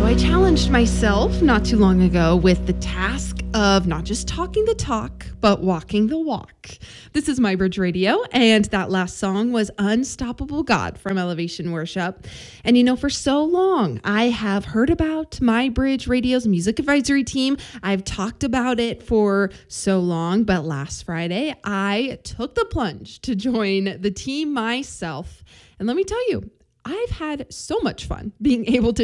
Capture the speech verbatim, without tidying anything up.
I challenged myself not too long ago with the task of not just talking the talk, but walking the walk. This is My Bridge Radio, and that last song was Unstoppable God from Elevation Worship. And you know, for so long, I have heard about My Bridge Radio's music advisory team. I've talked about it for so long, but last Friday, I took the plunge to join the team myself. And let me tell you, I've had so much fun being able to